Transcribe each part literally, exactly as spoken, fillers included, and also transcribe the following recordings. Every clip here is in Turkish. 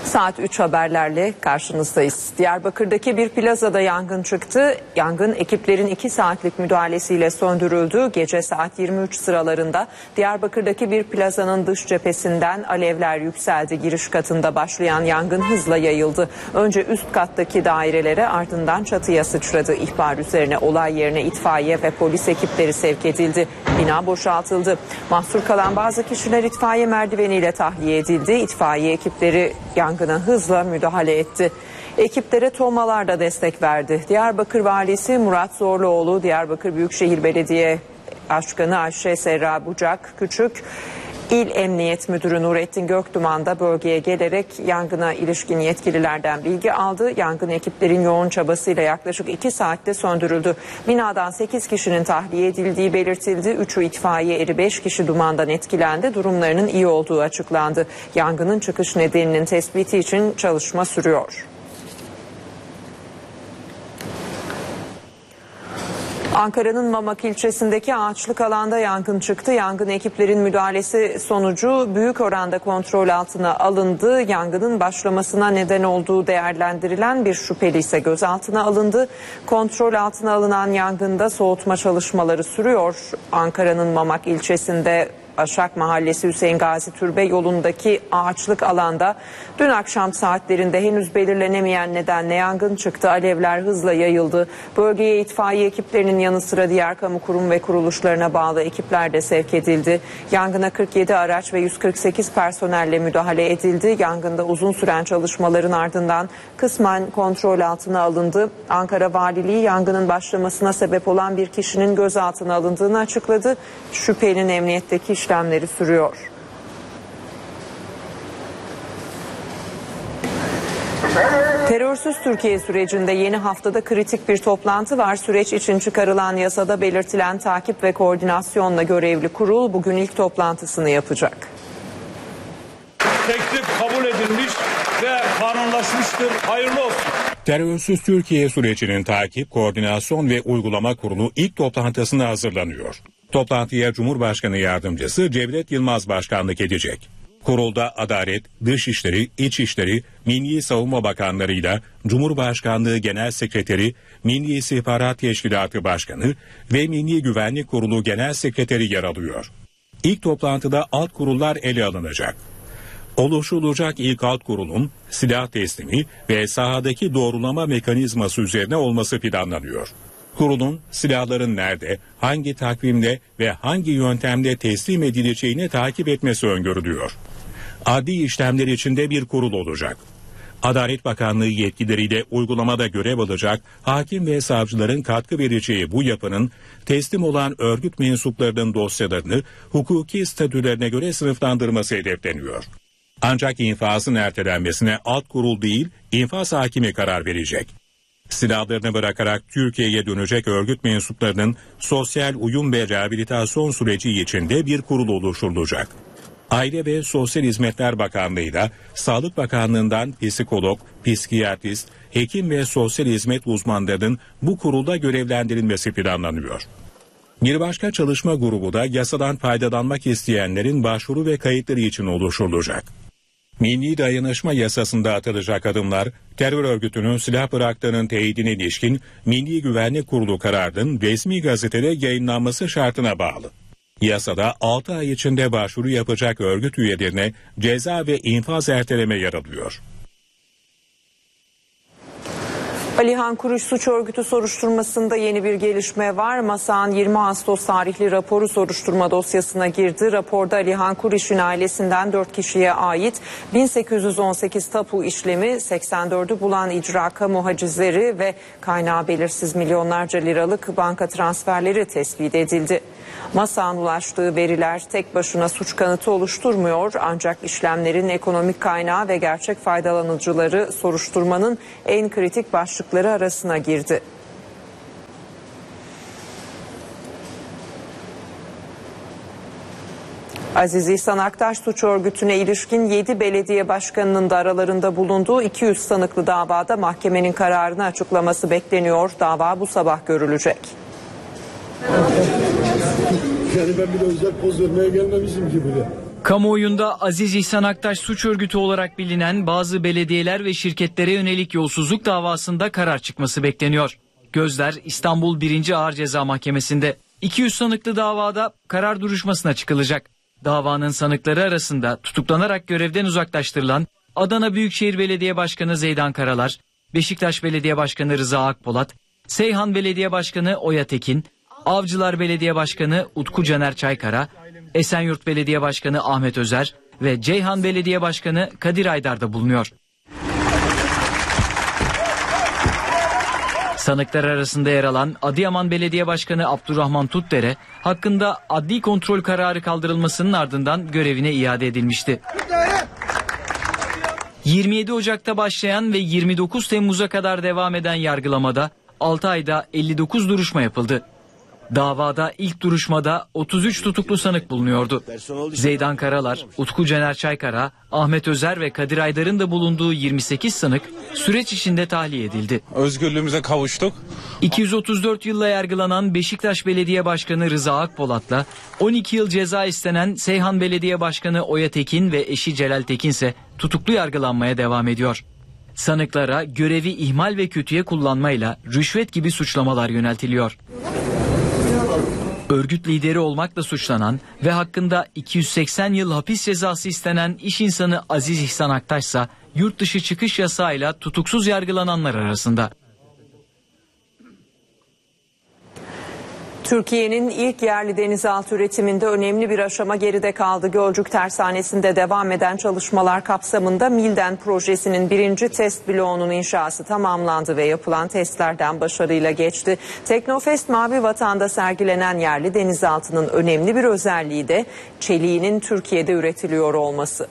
Saat üç haberlerle karşınızdayız. Diyarbakır'daki bir plazada yangın çıktı. Yangın ekiplerin iki saatlik müdahalesiyle söndürüldü. Gece saat yirmi üç sıralarında Diyarbakır'daki bir plazanın dış cephesinden alevler yükseldi. Giriş katında başlayan yangın hızla yayıldı. Önce üst kattaki dairelere, ardından çatıya sıçradı. İhbar üzerine olay yerine itfaiye ve polis ekipleri sevk edildi. Bina boşaltıldı. Mahsur kalan bazı kişiler itfaiye merdiveniyle tahliye edildi. İtfaiye ekipleri yangına hızla müdahale etti. Ekiplere tomalar da destek verdi. Diyarbakır Valisi Murat Zorluoğlu, Diyarbakır Büyükşehir Belediye Başkanı Ayşe Serra Bucak Küçük, İl Emniyet Müdürü Nurettin Göktuman da bölgeye gelerek yangına ilişkin yetkililerden bilgi aldı. Yangın ekiplerin yoğun çabasıyla yaklaşık iki saatte söndürüldü. Binadan sekiz kişinin tahliye edildiği belirtildi. üçü itfaiye eri, beş kişi dumandan etkilendi. Durumlarının iyi olduğu açıklandı. Yangının çıkış nedeninin tespiti için çalışma sürüyor. Ankara'nın Mamak ilçesindeki ağaçlık alanda yangın çıktı. Yangın ekiplerin müdahalesi sonucu büyük oranda kontrol altına alındı. Yangının başlamasına neden olduğu değerlendirilen bir şüpheli ise gözaltına alındı. Kontrol altına alınan yangında soğutma çalışmaları sürüyor. Ankara'nın Mamak ilçesinde Başak Mahallesi Hüseyin Gazi Türbe yolundaki ağaçlık alanda dün akşam saatlerinde henüz belirlenemeyen nedenle yangın çıktı. Alevler hızla yayıldı. Bölgeye itfaiye ekiplerinin yanı sıra diğer kamu kurum ve kuruluşlarına bağlı ekipler de sevk edildi. Yangına kırk yedi araç ve yüz kırk sekiz personelle müdahale edildi. Yangında uzun süren çalışmaların ardından kısmen kontrol altına alındı. Ankara Valiliği yangının başlamasına sebep olan bir kişinin gözaltına alındığını açıkladı. Şüphelinin emniyetteki işlemleri sürüyor. Terörsüz Türkiye sürecinde yeni haftada kritik bir toplantı var. Süreç için çıkarılan yasada belirtilen takip ve koordinasyonla görevli kurul bugün ilk toplantısını yapacak. Teklif kabul edilmiş ve kanunlaşmıştır. Hayırlı olsun. Terörsüz Türkiye sürecinin takip, koordinasyon ve uygulama kurulu ilk toplantısına hazırlanıyor. Toplantıya Cumhurbaşkanı Yardımcısı Cevdet Yılmaz başkanlık edecek. Kurulda Adalet, Dışişleri, İçişleri, Milli Savunma Bakanlarıyla Cumhurbaşkanlığı Genel Sekreteri, Milli İstihbarat Teşkilatı Başkanı ve Milli Güvenlik Kurulu Genel Sekreteri yer alıyor. İlk toplantıda alt kurullar ele alınacak. Oluşturulacak ilk alt kurulun silah teslimi ve sahadaki doğrulama mekanizması üzerine olması planlanıyor. Kurulun silahların nerede, hangi takvimde ve hangi yöntemde teslim edileceğini takip etmesi öngörülüyor. Adli işlemler içinde bir kurul olacak. Adalet Bakanlığı yetkilileriyle uygulamada görev alacak hakim ve savcıların katkı vereceği bu yapının teslim olan örgüt mensuplarının dosyalarını hukuki statülerine göre sınıflandırması hedefleniyor. Ancak infazın ertelenmesine alt kurul değil, infaz hakimi karar verecek. Silahlarını bırakarak Türkiye'ye dönecek örgüt mensuplarının sosyal uyum ve rehabilitasyon süreci içinde bir kurul oluşturulacak. Aile ve Sosyal Hizmetler Bakanlığı'yla Sağlık Bakanlığı'ndan psikolog, psikiyatrist, hekim ve sosyal hizmet uzmanlarının bu kurulda görevlendirilmesi planlanıyor. Bir başka çalışma grubu da yasadan faydalanmak isteyenlerin başvuru ve kayıtları için oluşturulacak. Milli Dayanışma Yasası'nda atılacak adımlar, terör örgütünün silah bıraktığının teyidine ilişkin Milli Güvenlik Kurulu kararının resmi gazetede yayınlanması şartına bağlı. Yasada altı ay içinde başvuru yapacak örgüt üyelerine ceza ve infaz erteleme yer alıyor. Alihan Kuruş suç örgütü soruşturmasında yeni bir gelişme var. MASAK'ın yirmi Ağustos tarihli raporu soruşturma dosyasına girdi. Raporda Alihan Kuruş'un ailesinden dört kişiye ait bin sekiz yüz on sekiz tapu işlemi, seksen dördü bulan icra kamu hacizleri ve kaynağı belirsiz milyonlarca liralık banka transferleri tespit edildi. MASAK'ın ulaştığı veriler tek başına suç kanıtı oluşturmuyor, ancak işlemlerin ekonomik kaynağı ve gerçek faydalanıcıları soruşturmanın en kritik başlıkları arasına girdi. Aziz İhsan Aktaş suç örgütüne ilişkin yedi belediye başkanının da aralarında bulunduğu iki yüz sanıklı davada mahkemenin kararını açıklaması bekleniyor. Dava bu sabah görülecek. Yani ben bir de özel poz vermeye gelmemişim ki buraya. Kamuoyunda Aziz İhsan Aktaş suç örgütü olarak bilinen bazı belediyeler ve şirketlere yönelik yolsuzluk davasında karar çıkması bekleniyor. Gözler İstanbul birinci Ağır Ceza Mahkemesi'nde. iki yüz sanıklı davada karar duruşmasına çıkılacak. Davanın sanıkları arasında tutuklanarak görevden uzaklaştırılan Adana Büyükşehir Belediye Başkanı Zeydan Karalar, Beşiktaş Belediye Başkanı Rıza Akpolat, Seyhan Belediye Başkanı Oya Tekin, Avcılar Belediye Başkanı Utku Caner Çaykara, Esenyurt Belediye Başkanı Ahmet Özer ve Ceyhan Belediye Başkanı Kadir Aydar'da bulunuyor. Sanıklar arasında yer alan Adıyaman Belediye Başkanı Abdurrahman Tutdere hakkında adli kontrol kararı kaldırılmasının ardından görevine iade edilmişti. yirmi yedi Ocak'ta başlayan ve yirmi dokuz Temmuz'a kadar devam eden yargılamada altı ayda elli dokuz duruşma yapıldı. Davada ilk duruşmada otuz üç tutuklu sanık bulunuyordu. Zeydan Karalar, Utku Caner Çaykara, Ahmet Özer ve Kadir Aydar'ın da bulunduğu yirmi sekiz sanık süreç içinde tahliye edildi. Özgürlüğümüze kavuştuk. iki yüz otuz dört yılla yargılanan Beşiktaş Belediye Başkanı Rıza Akpolat'la on iki yıl ceza istenen Seyhan Belediye Başkanı Oya Tekin ve eşi Celal Tekin ise tutuklu yargılanmaya devam ediyor. Sanıklara görevi ihmal ve kötüye kullanmayla rüşvet gibi suçlamalar yöneltiliyor. Örgüt lideri olmakla suçlanan ve hakkında iki yüz seksen yıl hapis cezası istenen iş insanı Aziz İhsan Aktaş ise yurt dışı çıkış yasağıyla tutuksuz yargılananlar arasında. Türkiye'nin ilk yerli denizaltı üretiminde önemli bir aşama geride kaldı. Gölcük Tersanesi'nde devam eden çalışmalar kapsamında Milden projesinin birinci test bloğunun inşası tamamlandı ve yapılan testlerden başarıyla geçti. Teknofest Mavi Vatan'da sergilenen yerli denizaltının önemli bir özelliği de çeliğinin Türkiye'de üretiliyor olması.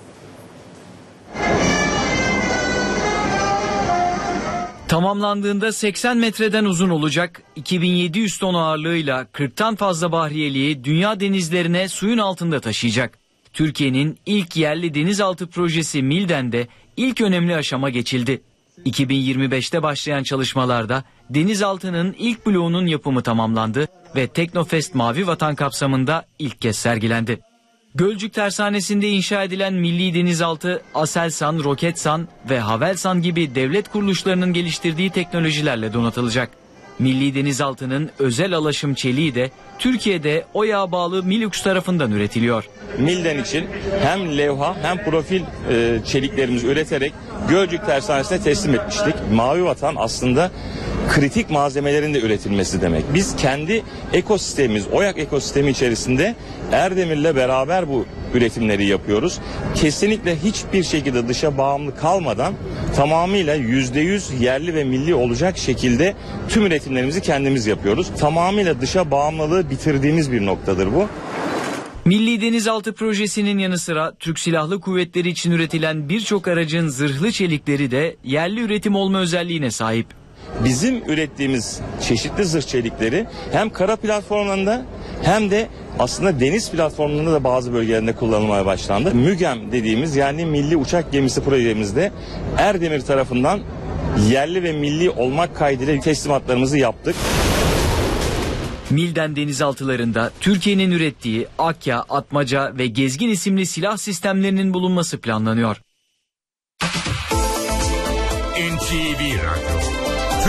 Tamamlandığında seksen metreden uzun olacak, iki bin yedi yüz ton ağırlığıyla kırktan fazla bahriyeliği dünya denizlerine suyun altında taşıyacak. Türkiye'nin ilk yerli denizaltı projesi Milden'de ilk önemli aşama geçildi. iki bin yirmi beşte başlayan çalışmalarda denizaltının ilk bloğunun yapımı tamamlandı ve Teknofest Mavi Vatan kapsamında ilk kez sergilendi. Gölcük Tersanesi'nde inşa edilen Milli Denizaltı, Aselsan, Roketsan ve Havelsan gibi devlet kuruluşlarının geliştirdiği teknolojilerle donatılacak. Milli Denizaltı'nın özel alaşım çeliği de Türkiye'de OYA'ya bağlı Milux tarafından üretiliyor. Milden için hem levha hem profil e, çeliklerimizi üreterek Gölcük Tersanesi'ne teslim etmiştik. Mavi Vatan aslında kritik malzemelerin de üretilmesi demek. Biz kendi ekosistemimiz, OYAK ekosistemi içerisinde Erdemir'le beraber bu üretimleri yapıyoruz. Kesinlikle hiçbir şekilde dışa bağımlı kalmadan tamamıyla yüzde yüz yerli ve milli olacak şekilde tüm üretimlerimizi kendimiz yapıyoruz. Tamamıyla dışa bağımlılığı bitirdiğimiz bir noktadır bu. Milli Denizaltı projesinin yanı sıra Türk Silahlı Kuvvetleri için üretilen birçok aracın zırhlı çelikleri de yerli üretim olma özelliğine sahip. Bizim ürettiğimiz çeşitli zırh çelikleri hem kara platformlarında hem de aslında deniz platformlarında da bazı bölgelerinde kullanılmaya başlandı. MÜGEM dediğimiz yani Milli Uçak Gemisi projemizde Erdemir tarafından yerli ve milli olmak kaydıyla teslimatlarımızı yaptık. Milden denizaltılarında Türkiye'nin ürettiği Akya, Atmaca ve Gezgin isimli silah sistemlerinin bulunması planlanıyor. N T V Radyo